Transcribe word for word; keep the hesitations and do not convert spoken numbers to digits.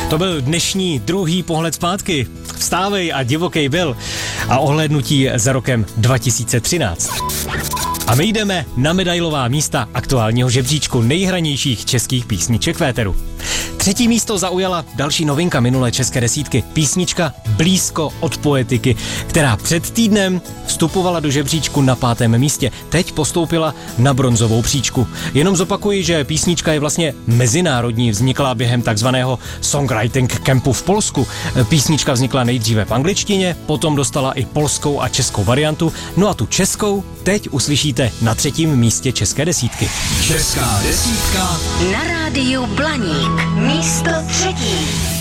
To byl dnešní druhý pohled zpátky. Vstávej a divokej byl. A ohlédnutí za rokem dva tisíce třináct. A my jdeme na medailová místa aktuálního žebříčku nejhranějších českých písniček v éteru. Třetí místo zaujala další novinka minulé české desítky, písnička Blízko od Poetiky, která před týdnem vstupovala do žebříčku na pátém místě. Teď postoupila na bronzovou příčku. Jenom zopakuji, že písnička je vlastně mezinárodní, vznikla během takzvaného songwriting campu v Polsku. Písnička vznikla nejdříve v angličtině, potom dostala i polskou a českou variantu, no a tu českou teď uslyšíte na třetím místě české desítky. Česká desítka na rádiu Blaník. Místo třetí.